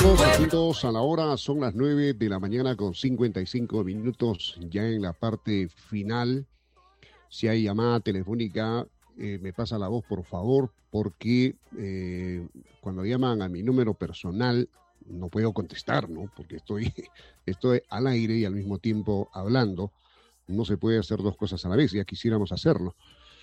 Todos atentos a la hora, son las 9 de la mañana con 55 minutos, ya en la parte final. Si hay llamada telefónica, me pasa la voz, por favor, porque cuando llaman a mi número personal no puedo contestar, ¿no? Porque estoy al aire y al mismo tiempo hablando. No se puede hacer dos cosas a la vez, ya quisiéramos hacerlo.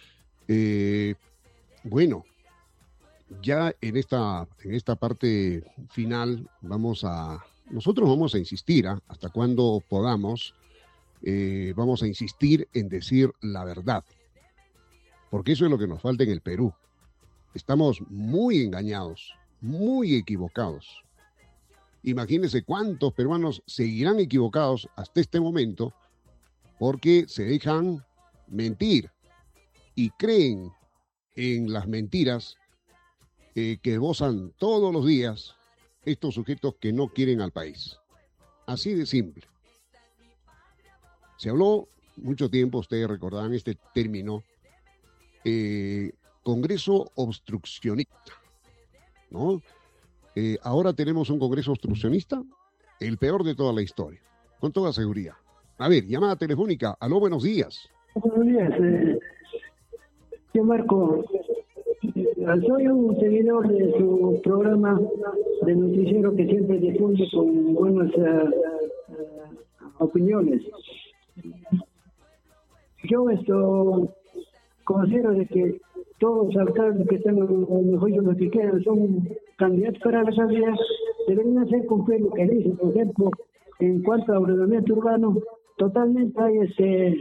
Bueno, ya en esta parte final nosotros vamos a insistir, hasta cuando podamos, vamos a insistir en decir la verdad, porque eso es lo que nos falta en el Perú. Estamos muy engañados, muy equivocados. Imagínense cuántos peruanos seguirán equivocados hasta este momento porque se dejan mentir y creen en las mentiras que esbozan todos los días estos sujetos que no quieren al país. Así de simple. Se habló mucho tiempo, ustedes recordarán este término, Congreso obstruccionista, ¿no? Ahora tenemos un Congreso obstruccionista, el peor de toda la historia, con toda seguridad. A ver, llamada telefónica. Aló, buenos días. Buenos días. Yo, Marco, soy un seguidor de su programa de noticiero que siempre difunde con buenas opiniones. Yo considero de que todos los alcaldes que están, o mejor dicho, los que quedan, son candidatos para las alcaldías, deberían hacer cumplir lo que dicen. Por ejemplo, en cuanto a ordenamiento urbano, totalmente hay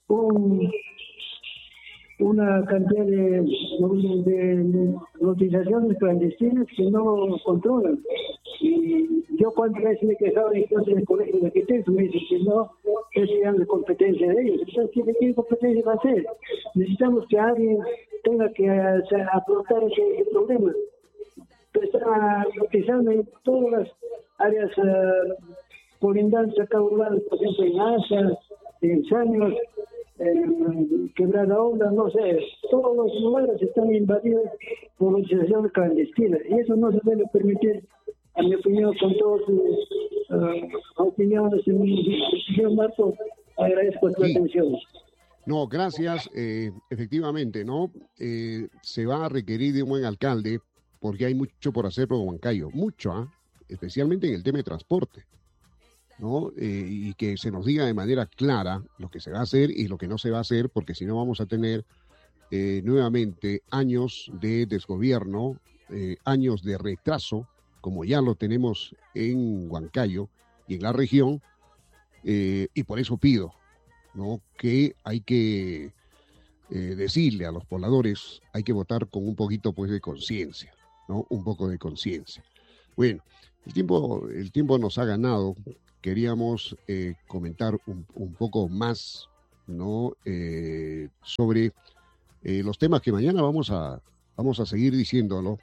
una cantidad de notizaciones clandestinas que no controlan. Y yo cuántas veces me he quejado en clase de colegio de arquitectos, me dicen que no, es ya la competencia de ellos. Entonces, ¿qué competencia va a ser? Necesitamos que alguien tenga que afrontar ese problema. Está notizando en todas las áreas colindantes acá urbanas, por ejemplo en Asa, en Saños, Quebrada Onda, no sé, todos los lugares están invadidos por organizaciones clandestinas y eso no se debe permitir, a mi opinión, con todas sus opiniones. Señor Marco, agradezco su atención. No, gracias. Efectivamente, ¿no? Se va a requerir de un buen alcalde porque hay mucho por hacer por Huancayo, mucho, especialmente en el tema de transporte, ¿no? Y que se nos diga de manera clara lo que se va a hacer y lo que no se va a hacer, porque si no vamos a tener nuevamente años de desgobierno, años de retraso, como ya lo tenemos en Huancayo y en la región, y por eso pido, ¿no?, que hay que decirle a los pobladores, hay que votar con un poquito pues de conciencia, ¿no? Un poco de conciencia. Bueno, el tiempo nos ha ganado. Queríamos comentar un poco más, ¿no?, sobre los temas que mañana vamos a seguir diciéndolo,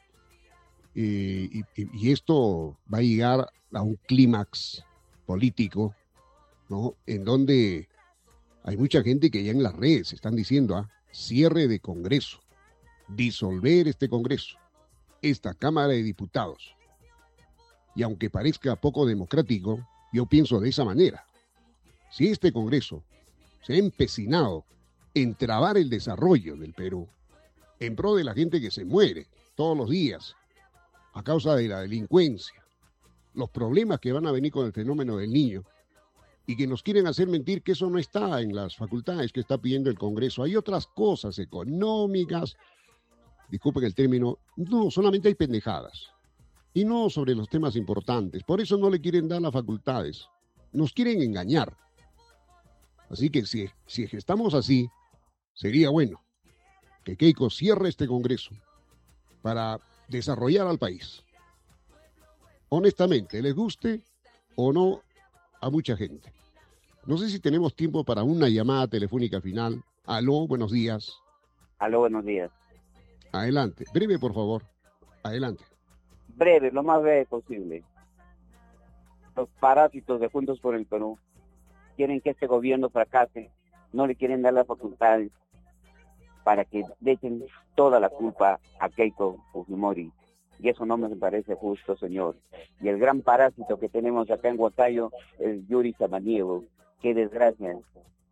y esto va a llegar a un clímax político, ¿no?, en donde hay mucha gente que ya en las redes están diciendo cierre de Congreso, disolver este Congreso, esta Cámara de Diputados. Y aunque parezca poco democrático, yo pienso de esa manera. Si este Congreso se ha empecinado en trabar el desarrollo del Perú, en pro de la gente que se muere todos los días a causa de la delincuencia, los problemas que van a venir con el fenómeno del niño, y que nos quieren hacer mentir que eso no está en las facultades que está pidiendo el Congreso. Hay otras cosas económicas, disculpen el término, no, solamente hay pendejadas. Y no sobre los temas importantes. Por eso no le quieren dar las facultades. Nos quieren engañar. Así que si estamos así, sería bueno que Keiko cierre este Congreso para desarrollar al país. Honestamente, les guste o no a mucha gente. No sé si tenemos tiempo para una llamada telefónica final. Aló, buenos días. Aló, buenos días. Adelante. Breve, por favor. Adelante. Breve, lo más breve posible. Los parásitos de Juntos por el Perú quieren que este gobierno fracase, no le quieren dar las facultades para que dejen toda la culpa a Keiko Fujimori Y eso no me parece justo, señor. Y el gran parásito que tenemos acá en Huancayo es Yuri Samaniego. Qué desgracia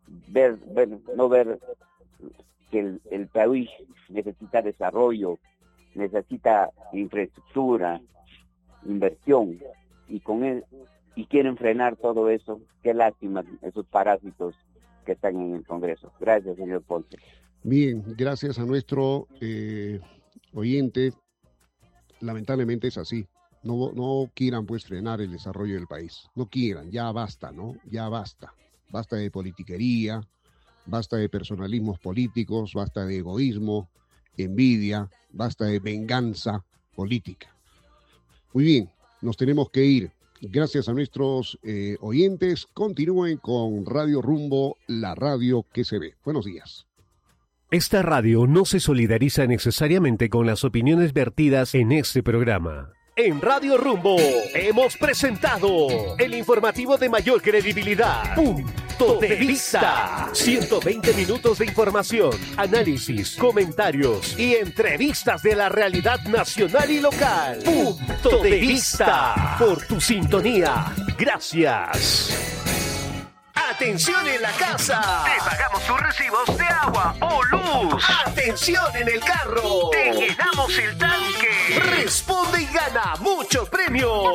no ver que el país necesita desarrollo, necesita infraestructura, inversión, y quieren frenar todo eso. Qué lástima esos parásitos que están en el Congreso. Gracias, señor Ponce. Bien, gracias a nuestro oyente. Lamentablemente es así. No quieran pues frenar el desarrollo del país. No quieran, ya basta, ¿no? Ya basta. Basta de politiquería, basta de personalismos políticos, basta de egoísmo, envidia, basta de venganza política. Muy bien, nos tenemos que ir. Gracias a nuestros oyentes. Continúen con Radio Rumbo, la radio que se ve. Buenos días. Esta radio no se solidariza necesariamente con las opiniones vertidas en este programa. En Radio Rumbo hemos presentado el informativo de mayor credibilidad. Punto de Vista. 120 minutos de información, análisis, comentarios y entrevistas de la realidad nacional y local. Punto de Vista. Por tu sintonía. Gracias. Atención en la casa. Te pagamos tus recibos de agua o luz. Atención en el carro. Te llenamos el tanque. Responde y gana muchos premios.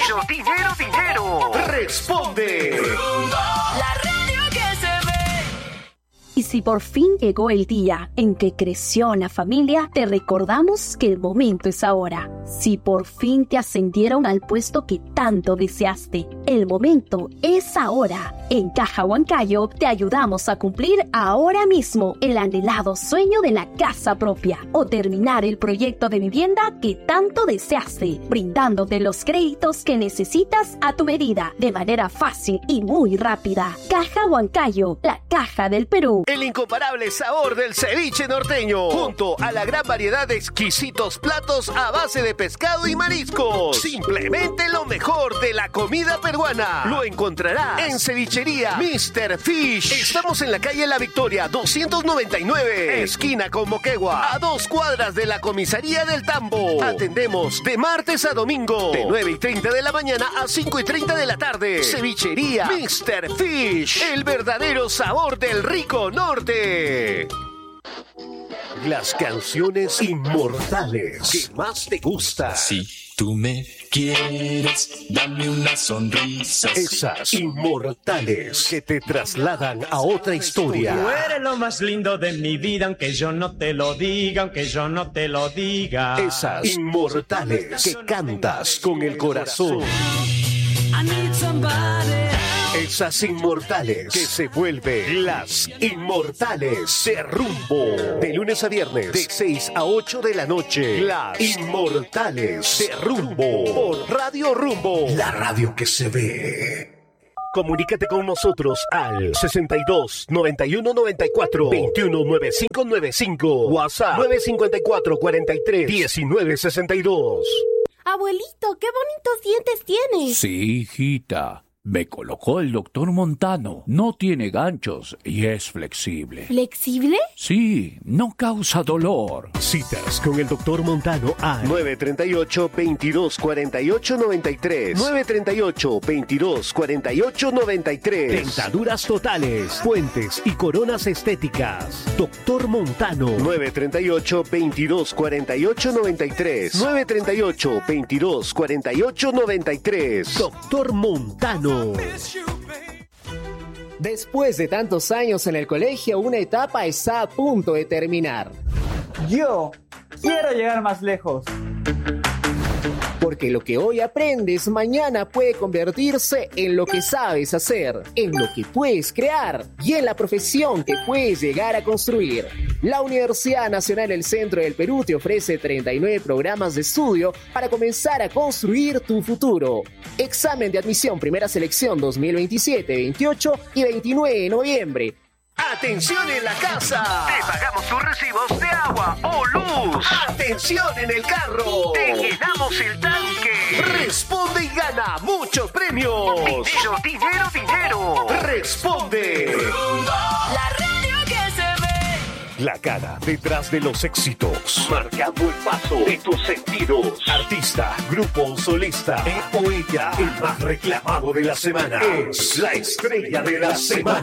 Dinero. Responde. La radio que se ve. Y si por fin llegó el día en que creció la familia, te recordamos que el momento es ahora. Si por fin te ascendieron al puesto que tanto deseaste, el momento es ahora. En Caja Huancayo te ayudamos a cumplir ahora mismo el anhelado sueño de la casa propia o terminar el proyecto de vivienda que tanto deseaste, brindándote los créditos que necesitas a tu medida, de manera fácil y muy rápida. Caja Huancayo, la caja del Perú. El incomparable sabor del ceviche norteño, junto a la gran variedad de exquisitos platos a base de pescado y mariscos. Simplemente lo mejor de la comida peruana. Lo encontrarás en Cevichería Mr. Fish. Estamos en la calle La Victoria 299, esquina con Moquegua, a 2 cuadras de la comisaría del Tambo. Atendemos de martes a domingo, de 9:30 de la mañana a 5:30 de la tarde. Cevichería Mr. Fish, el verdadero sabor del rico norte. Las canciones inmortales que más te gustan. Si tú me quieres, dame una sonrisa. Esas inmortales que te trasladan a otra historia. Tú eres lo más lindo de mi vida, aunque yo no te lo diga, aunque yo no te lo diga. Esas inmortales que cantas con el corazón. Esas inmortales que se vuelven las inmortales de Rumbo. De lunes a viernes, de 6 a 8 de la noche. Las inmortales de Rumbo. Por Radio Rumbo, la radio que se ve. Comunícate con nosotros al 62 91 94 21 95 95. WhatsApp 954 43 19 62. Abuelito, qué bonitos dientes tienes. Sí, hijita. Me colocó el doctor Montano. No tiene ganchos y es flexible. ¿Flexible? Sí, no causa dolor. Citas con el doctor Montano al 938-2248-93. 938-2248-93. Dentaduras totales, puentes y coronas estéticas. Doctor Montano. 938-2248-93. 938-2248-93. Doctor Montano. Después de tantos años en el colegio, una etapa está a punto de terminar. Yo quiero llegar más lejos. Porque lo que hoy aprendes mañana puede convertirse en lo que sabes hacer, en lo que puedes crear y en la profesión que puedes llegar a construir. La Universidad Nacional del Centro del Perú te ofrece 39 programas de estudio para comenzar a construir tu futuro. Examen de admisión primera selección 2027, 28 y 29 de noviembre. ¡Atención en la casa! Te pagamos tus recibos de agua o luz. ¡Atención en el carro! Te llenamos el tanque. Responde y gana muchos premios. Dinero. Responde. La radio que se ve. La cara detrás de los éxitos, marcando el paso de tus sentidos. Artista, grupo, solista, él o ella, el más reclamado de la semana, es la estrella de la semana.